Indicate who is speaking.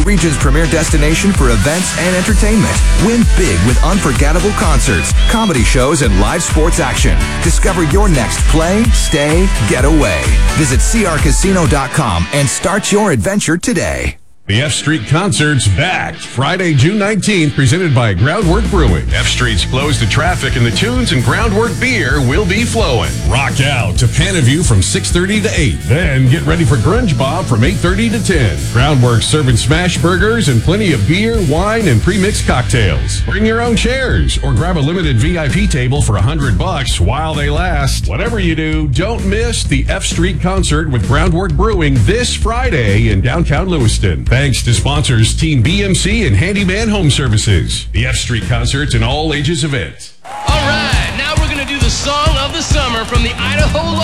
Speaker 1: the region's premier destination for events and entertainment. Win big with unforgettable concerts, comedy shows, and live sports action. Discover your next play, stay, getaway. Visit crcasino.com and start your adventure today.
Speaker 2: The F Street Concert's back Friday, June 19th, presented by Groundwork Brewing. F Street's closed to traffic and the tunes and Groundwork beer will be flowing. Rock out to Panaview from 6:30 to 8. Then get ready for Grunge Bob from 8:30 to 10. Groundwork serving smash burgers and plenty of beer, wine, and pre-mixed cocktails. Bring your own chairs or grab a limited VIP table for $100 while they last. Whatever you do, don't miss the F Street Concert with Groundwork Brewing this Friday in downtown Lewiston. Thanks to sponsors Team BMC and Handyman Home Services. The F Street Concert's an all-ages event.
Speaker 3: All right, now we're going to do the song of the summer from the Idaho